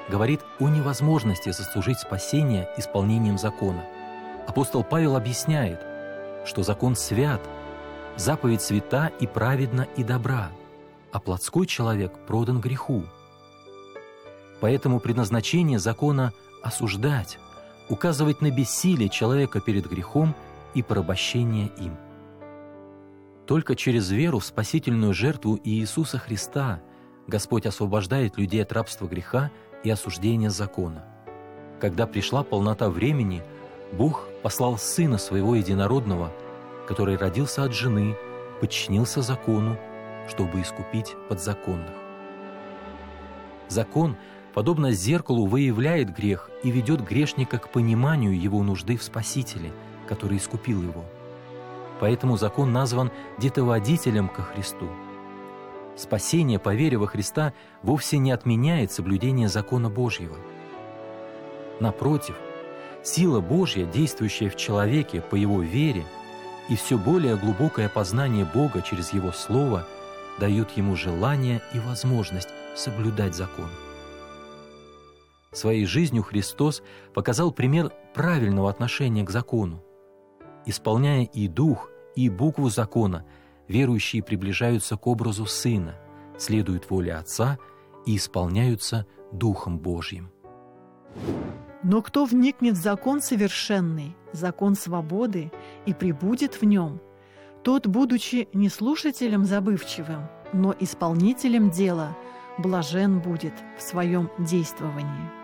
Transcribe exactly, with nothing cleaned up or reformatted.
говорит о невозможности заслужить спасение исполнением закона. Апостол Павел объясняет, что закон свят, заповедь свята и праведна и добра, а плотской человек продан греху. Поэтому предназначение закона – осуждать, указывать на бессилие человека перед грехом и порабощение им. Только через веру в спасительную жертву Иисуса Христа Господь освобождает людей от рабства греха и осуждения закона. Когда пришла полнота времени, Бог послал Сына Своего Единородного, который родился от жены, подчинился закону, чтобы искупить подзаконных. Закон, подобно зеркалу, выявляет грех и ведет грешника к пониманию его нужды в Спасителе, который искупил его. Поэтому закон назван детоводителем ко Христу. Спасение по вере во Христа вовсе не отменяет соблюдение закона Божьего. Напротив, сила Божья, действующая в человеке по его вере, и все более глубокое познание Бога через Его Слово дают ему желание и возможность соблюдать закон. Своей жизнью Христос показал пример правильного отношения к закону. Исполняя и дух, и букву закона, верующие приближаются к образу Сына, следуют воле Отца и исполняются Духом Божьим. Но кто вникнет в закон совершенный, закон свободы, и пребудет в нем, тот, будучи не слушателем забывчивым, но исполнителем дела, блажен будет в своем действовании.